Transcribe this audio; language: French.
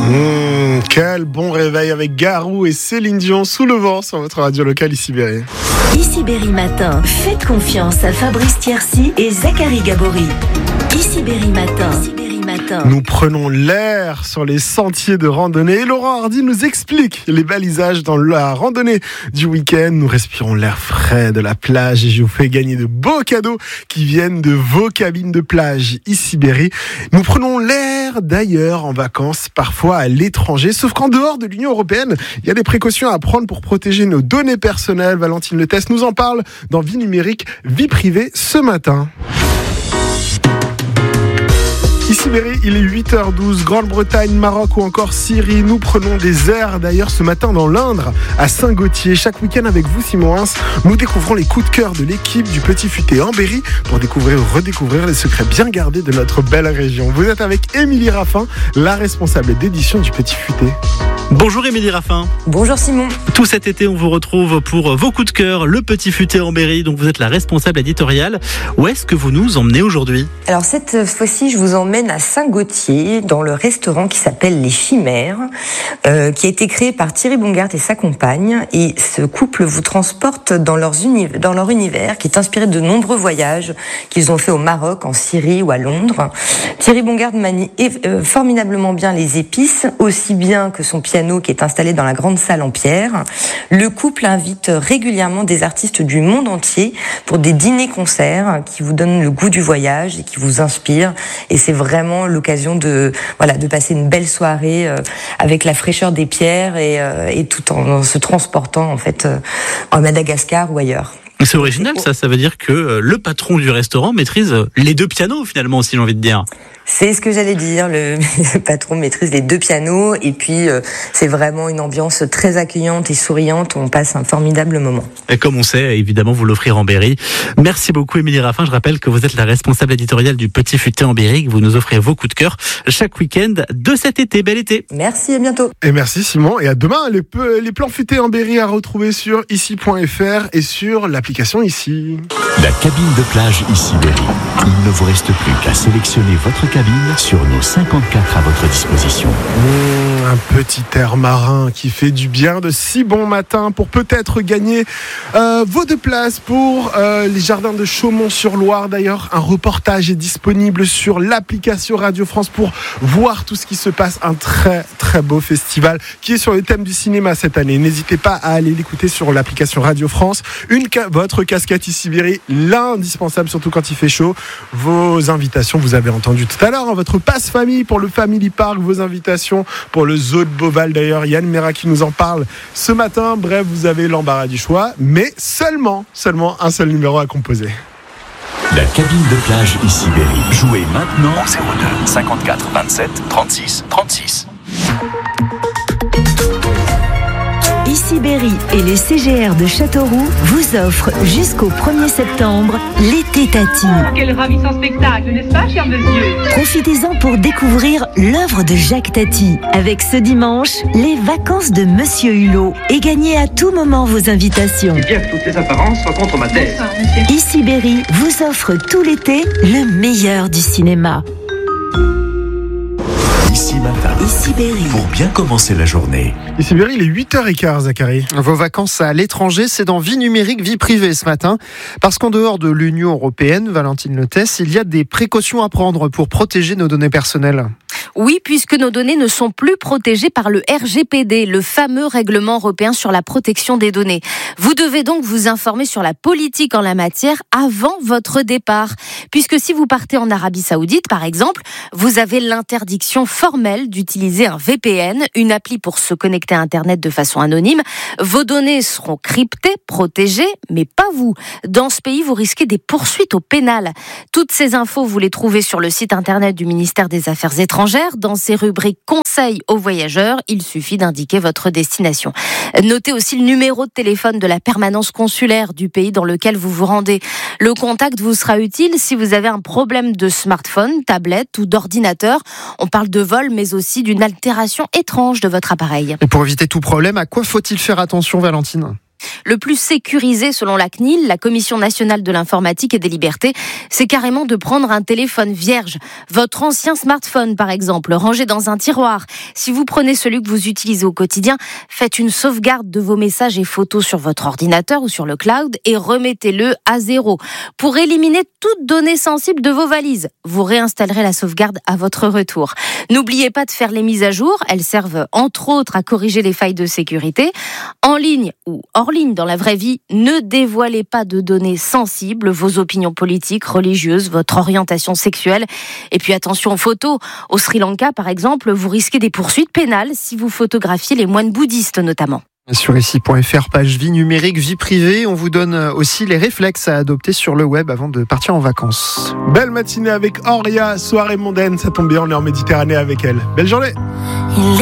Quel bon réveil avec Garou et Céline Dion sous le vent sur votre radio locale Ici Berry. Ici Berry Matin, faites confiance à Fabrice Thiercy et Zachary Gabory. Ici Berry Matin. Nous prenons l'air sur les sentiers de randonnée et Laurent Hardy nous explique les balisages dans la randonnée du week-end. Nous respirons l'air frais de la plage et je vous fais gagner de beaux cadeaux qui viennent de vos cabines de plage Ici Berry. Nous prenons l'air d'ailleurs en vacances, parfois à l'étranger, sauf qu'en dehors de l'Union européenne, il y a des précautions à prendre pour protéger nos données personnelles. Valentine Letès nous en parle dans Vie numérique, vie privée ce matin. Ici Berry, il est 8h12, Grande-Bretagne, Maroc ou encore Syrie. Nous prenons des airs d'ailleurs ce matin dans l'Indre, à Saint-Gauthier. Chaque week-end avec vous, Simon Hins, nous découvrons les coups de cœur de l'équipe du Petit Futé en Berry pour découvrir ou redécouvrir les secrets bien gardés de notre belle région. Vous êtes avec Émilie Raffin, la responsable d'édition du Petit Futé. Bonjour Émilie Raffin. Bonjour Simon. Tout cet été, on vous retrouve pour vos coups de cœur, le Petit Futé en Berry. Donc vous êtes la responsable éditoriale. Où est-ce que vous nous emmenez aujourd'hui ? Alors cette fois-ci, je vous emmène à Saint-Gauthier, dans le restaurant qui s'appelle Les Chimères, qui a été créé par Thierry Bongard et sa compagne. Et ce couple vous transporte dans leur univers, qui est inspiré de nombreux voyages qu'ils ont fait au Maroc, en Syrie ou à Londres. Thierry Bongard manie formidablement bien les épices, aussi bien que son piano qui est installé dans la grande salle en pierre. Le couple invite régulièrement des artistes du monde entier pour des dîners-concerts qui vous donnent le goût du voyage et qui vous inspirent. Et c'est vraiment l'occasion de passer une belle soirée avec la fraîcheur des pierres et tout en se transportant en fait en Madagascar ou ailleurs. C'est original ça veut dire que le patron du restaurant maîtrise les deux pianos finalement, si j'ai envie de dire. C'est ce que j'allais dire, le patron maîtrise les deux pianos et puis c'est vraiment une ambiance très accueillante et souriante, on passe un formidable moment. Et comme on sait, évidemment, vous l'offrir en Berry. Merci beaucoup Émilie Raffin, je rappelle que vous êtes la responsable éditoriale du Petit Futé en Berry, que vous nous offrez vos coups de cœur chaque week-end de cet été. Bel été. Merci, à bientôt. Et merci Simon, et à demain. Les plans futés en Berry à retrouver sur ici.fr et sur l'application Ici. La cabine de plage Ici Berry. Il ne vous reste plus qu'à sélectionner votre cabine sur nos 54 à votre disposition. Un petit air marin qui fait du bien de si bon matin pour peut-être gagner vos 2 places pour les jardins de Chaumont-sur-Loire. D'ailleurs, un reportage est disponible sur l'application Radio France pour voir tout ce qui se passe. Un très très beau festival qui est sur le thème du cinéma cette année. N'hésitez pas à aller l'écouter sur l'application Radio France. Votre casquette Ici Berry, l'indispensable surtout quand il fait chaud. Vos invitations, vous avez entendu tout à l'heure, votre passe famille pour le Family Park, vos invitations pour le zoo de Beauval. D'ailleurs, Yann Mera qui nous en parle ce matin. Bref, vous avez l'embarras du choix, mais seulement un seul numéro à composer. La cabine de plage Ici Berry. Jouez maintenant au 02 54 27 36 36. Ici Berry et les CGR de Châteauroux vous offrent jusqu'au 1er septembre l'été Tati. Quel ravissant spectacle, n'est-ce pas, cher monsieur ? Profitez-en pour découvrir l'œuvre de Jacques Tati avec ce dimanche les vacances de Monsieur Hulot et gagnez à tout moment vos invitations. Bien que toutes les apparences soient contre ma thèse. Ici Berry vous offre tout l'été le meilleur du cinéma. Ici matin. Ici Berry. Pour bien commencer la journée. Ici Berry, il est 8h15, Zachary. Vos vacances à l'étranger, c'est dans Vie numérique, vie privée ce matin. Parce qu'en dehors de l'Union européenne, Valentine Letès, il y a des précautions à prendre pour protéger nos données personnelles. Oui, puisque nos données ne sont plus protégées par le RGPD, le fameux règlement européen sur la protection des données. Vous devez donc vous informer sur la politique en la matière avant votre départ. Puisque si vous partez en Arabie Saoudite, par exemple, vous avez l'interdiction formelle d'utiliser un VPN, une appli pour se connecter à Internet de façon anonyme. Vos données seront cryptées, protégées, mais pas vous. Dans ce pays, vous risquez des poursuites au pénal. Toutes ces infos, vous les trouvez sur le site Internet du ministère des Affaires étrangères. Dans ces rubriques conseils aux voyageurs, il suffit d'indiquer votre destination. Notez aussi le numéro de téléphone de la permanence consulaire du pays dans lequel vous vous rendez. Le contact vous sera utile si vous avez un problème de smartphone, tablette ou d'ordinateur. On parle de vol, mais aussi d'une altération étrange de votre appareil. Et pour éviter tout problème, à quoi faut-il faire attention, Valentine ? Le plus sécurisé selon la CNIL, la Commission nationale de l'informatique et des libertés, c'est carrément de prendre un téléphone vierge. Votre ancien smartphone, par exemple, rangé dans un tiroir. Si vous prenez celui que vous utilisez au quotidien, faites une sauvegarde de vos messages et photos sur votre ordinateur ou sur le cloud et remettez-le à 0. Pour éliminer toute donnée sensible de vos valises, vous réinstallerez la sauvegarde à votre retour. N'oubliez pas de faire les mises à jour. Elles servent entre autres à corriger les failles de sécurité. En ligne ou hors ligne dans la vraie vie, ne dévoilez pas de données sensibles, vos opinions politiques, religieuses, votre orientation sexuelle. Et puis attention aux photos. Au Sri Lanka, par exemple, vous risquez des poursuites pénales si vous photographiez les moines bouddhistes notamment. Sur ici.fr, page vie numérique, vie privée, on vous donne aussi les réflexes à adopter sur le web avant de partir en vacances. Belle matinée avec Auria, soirée mondaine, ça tombe bien, on est en Méditerranée avec elle. Belle journée.